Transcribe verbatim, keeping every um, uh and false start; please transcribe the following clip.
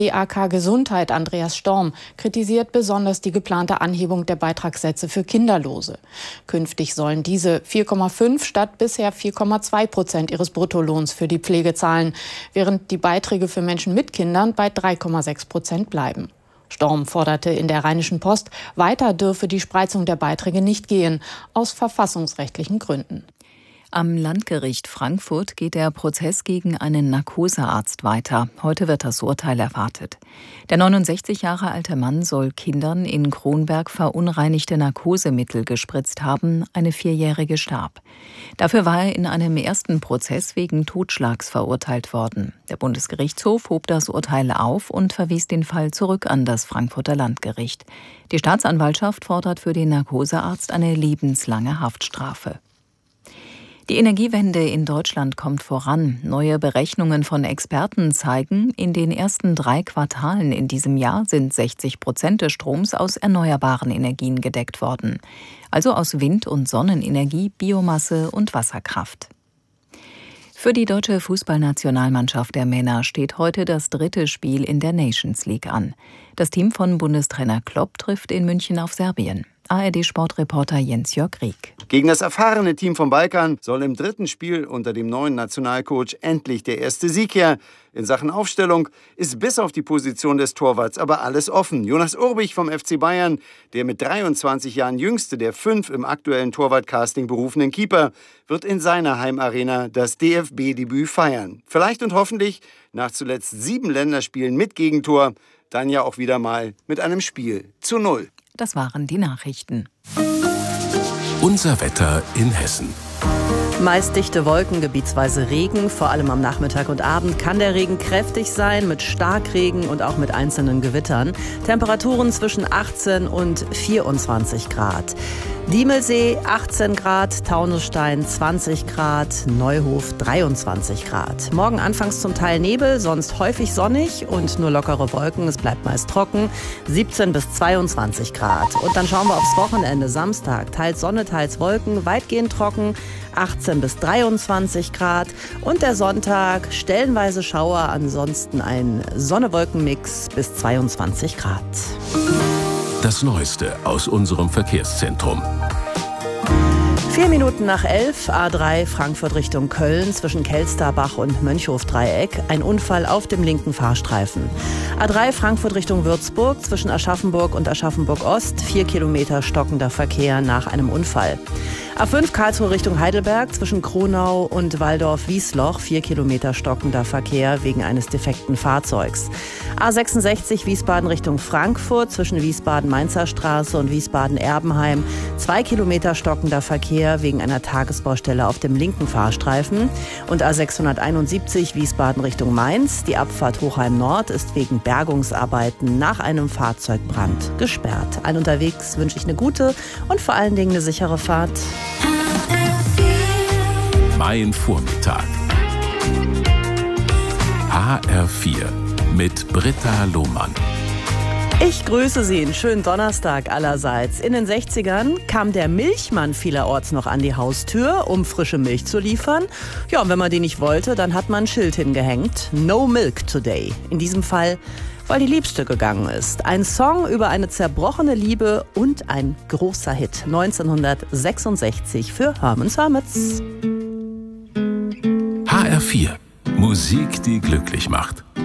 D A K Gesundheit Andreas Storm kritisiert besonders die geplante Anhebung der Beitragssätze für Kinderlose. Künftig sollen diese vier Komma fünf statt bisher vier Komma zwei Prozent ihres Bruttolohns für die Pflege zahlen, während die Beiträge für Menschen mit Kindern bei drei Komma sechs Prozent bleiben. Storm forderte in der Rheinischen Post, weiter dürfe die Spreizung der Beiträge nicht gehen, aus verfassungsrechtlichen Gründen. Am Landgericht Frankfurt geht der Prozess gegen einen Narkosearzt weiter. Heute wird das Urteil erwartet. Der neunundsechzig Jahre alte Mann soll Kindern in Kronberg verunreinigte Narkosemittel gespritzt haben. Eine Vierjährige starb. Dafür war er in einem ersten Prozess wegen Totschlags verurteilt worden. Der Bundesgerichtshof hob das Urteil auf und verwies den Fall zurück an das Frankfurter Landgericht. Die Staatsanwaltschaft fordert für den Narkosearzt eine lebenslange Haftstrafe. Die Energiewende in Deutschland kommt voran. Neue Berechnungen von Experten zeigen, in den ersten drei Quartalen in diesem Jahr sind sechzig Prozent des Stroms aus erneuerbaren Energien gedeckt worden. Also aus Wind- und Sonnenenergie, Biomasse und Wasserkraft. Für die deutsche Fußballnationalmannschaft der Männer steht heute das dritte Spiel in der Nations League an. Das Team von Bundestrainer Klopp trifft in München auf Serbien. A R D-Sportreporter Jens-Jörg Rieck. Gegen das erfahrene Team vom Balkan soll im dritten Spiel unter dem neuen Nationalcoach endlich der erste Sieg her. In Sachen Aufstellung ist bis auf die Position des Torwarts aber alles offen. Jonas Urbich vom F C Bayern, der mit dreiundzwanzig Jahren jüngste der fünf im aktuellen Torwart-Casting berufenen Keeper, wird in seiner Heimarena das D F B-Debüt feiern. Vielleicht und hoffentlich nach zuletzt sieben Länderspielen mit Gegentor, dann ja auch wieder mal mit einem Spiel zu null. Das waren die Nachrichten. Unser Wetter in Hessen. Meist dichte Wolken, gebietsweise Regen. Vor allem am Nachmittag und Abend kann der Regen kräftig sein, mit Starkregen und auch mit einzelnen Gewittern. Temperaturen zwischen achtzehn und vierundzwanzig Grad. Diemelsee achtzehn Grad, Taunusstein zwanzig Grad, Neuhof dreiundzwanzig Grad. Morgen anfangs zum Teil Nebel, sonst häufig sonnig und nur lockere Wolken. Es bleibt meist trocken, siebzehn bis zweiundzwanzig Grad. Und dann schauen wir aufs Wochenende. Samstag, teils Sonne, teils Wolken, weitgehend trocken, achtzehn bis dreiundzwanzig Grad. Und der Sonntag, stellenweise Schauer, ansonsten ein Sonne-Wolken-Mix bis zweiundzwanzig Grad. Das Neueste aus unserem Verkehrszentrum. Vier Minuten nach elf, A drei Frankfurt Richtung Köln zwischen Kelsterbach und Mönchhof-Dreieck. Ein Unfall auf dem linken Fahrstreifen. A drei Frankfurt Richtung Würzburg zwischen Aschaffenburg und Aschaffenburg-Ost. Vier Kilometer stockender Verkehr nach einem Unfall. A fünf Karlsruhe Richtung Heidelberg zwischen Kronau und Waldorf-Wiesloch. Vier Kilometer stockender Verkehr wegen eines defekten Fahrzeugs. A sechsundsechzig Wiesbaden Richtung Frankfurt zwischen Wiesbaden-Mainzer Straße und Wiesbaden-Erbenheim. Zwei Kilometer stockender Verkehr wegen einer Tagesbaustelle auf dem linken Fahrstreifen. Und A sechshunderteinundsiebzig Wiesbaden Richtung Mainz. Die Abfahrt Hochheim Nord ist wegen Bergungsarbeiten nach einem Fahrzeugbrand gesperrt. Allen unterwegs wünsche ich eine gute und vor allen Dingen eine sichere Fahrt. Mein Vormittag. H R vier mit Britta Lohmann. Ich grüße Sie, einen schönen Donnerstag allerseits. In den sechzigern kam der Milchmann vielerorts noch an die Haustür, um frische Milch zu liefern. Ja, und wenn man die nicht wollte, dann hat man ein Schild hingehängt. No milk today. In diesem Fall, weil die Liebste gegangen ist. Ein Song über eine zerbrochene Liebe und ein großer Hit. neunzehnhundertsechsundsechzig für Herman's Hermits. H R vier. Musik, die glücklich macht.